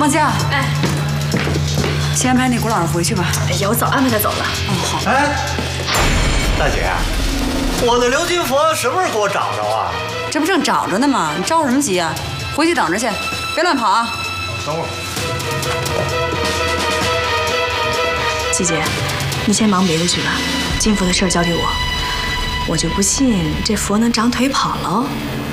芳佳，哎，先安排那古老师回去吧。 哎呀，我早安排他走了。 哦，好。 哎，大姐，我的鎏金佛什么时候给我找着啊？ 这不正找着呢吗？你着什么急啊？回去等着去，别乱跑啊！ 等会儿。 季姐，你先忙别的去吧，金佛的事儿交给我。我就不信这佛能长腿跑喽。